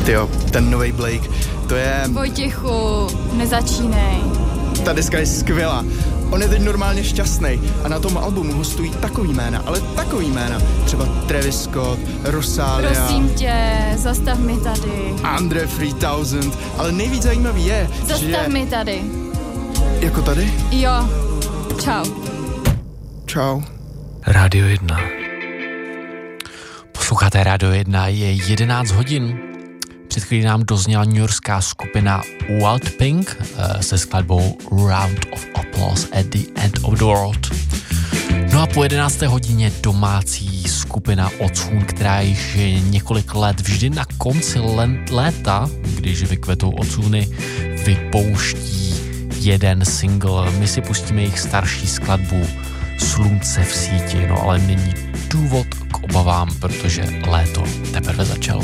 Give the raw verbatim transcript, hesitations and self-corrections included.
Tyjo, ten novej Blake, to je... Vojtěchu, nezačínej. Ta deska je skvělá. On je teď normálně šťastný a na tom albumu hostují takový jména, ale takový jména. Třeba Travis Scott, Rosalia. Prosím tě, zastav mi tady. Andre tři tisíc, ale nejvíc zajímavý je, Zastav že... Zastav mi tady. Jako tady? Jo, čau. Čau. Rádio jedna. Posloucháte Rádio jedna, je jedenáct hodin. Před chvílí nám dozněla newyorská skupina Wild Pink se skladbou Round of Applause at the End of the World. No a po jedenácté hodině domácí skupina Ocun, která již několik let vždy na konci léta, když vykvetou ocuny, vypouští jeden single. My si pustíme jejich starší skladbu Slunce v síti, no ale není důvod k obavám, protože léto teprve začalo.